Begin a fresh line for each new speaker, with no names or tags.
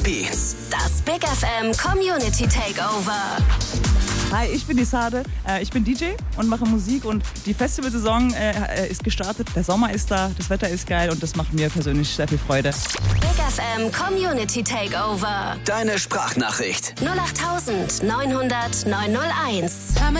Beats.
Das Big FM Community Takeover.
Hi, ich bin die Sade, ich bin DJ und mache Musik und die Festivalsaison ist gestartet. Der Sommer ist da, das Wetter ist geil und das macht mir persönlich sehr viel Freude.
Big FM Community Takeover.
Deine Sprachnachricht.
08900 901.